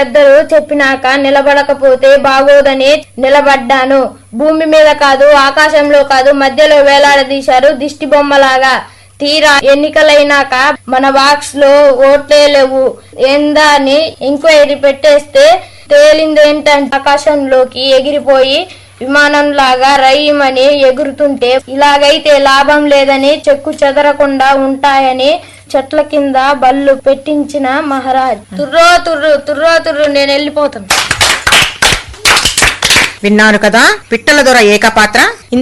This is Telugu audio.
పెద్దలు చెప్పినాక నిలబడకపోతే బాగోదని నిలబడ్డాను. భూమి మీద కాదు, ఆకాశంలో కాదు, మధ్యలో వేలాడదీశారు దిష్టి బొమ్మలాగా. తీరా ఎన్నికలైనాక మన బాక్స్ లో ఓట్లే లేవు ఏందా అని ఎంక్వైరీ పెట్టేస్తే తేలిందేంటంటే ఆకాశంలోకి ఎగిరిపోయి విమానంలాగా రైమని ఎగురుతుంటే ఇలాగైతే లాభం లేదని చెక్కు చెదరకుండా ఉంటాయని చెట్ల కింద బళ్ళు పెట్టించిన మహారాజ్. తుర్రో తుర్రు తుర్రో తుర్రు నేను వెళ్ళిపోతాను. విన్నారు కదా పిట్టల దొర ఏకపాత్ర.